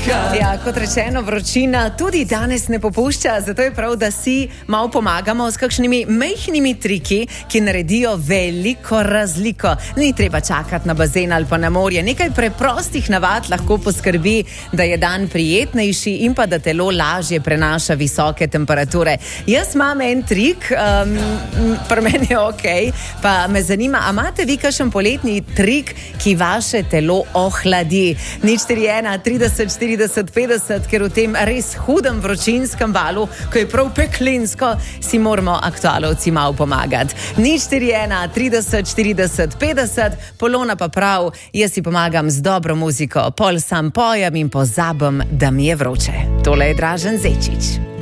Ja, kot rečeno, vročina tudi danes ne popušča, zato je prav, da si malo pomagamo s kakšnimi majhnimi triki, ki naredijo veliko razliko. Ni treba čakati na bazen ali pa na morje. Nekaj preprostih navad lahko poskrbi, da je dan prijetnejši in pa da telo lažje prenaša visoke temperature. Jaz imam en trik, pri meni je okej, pa me zanima, a imate vi kakšen poletni trik, ki vaše telo ohladi? 041 30 40 50, ker v tem res hudem vročinskem valu, ko je prav peklinsko, si moramo aktualovci malo pomagati. 041 30 40 50, Polona pa prav, jaz si pomagam z dobro muziko, pol sam pojem in pozabim, da mi je vroče. Tole je Dražen Zečič.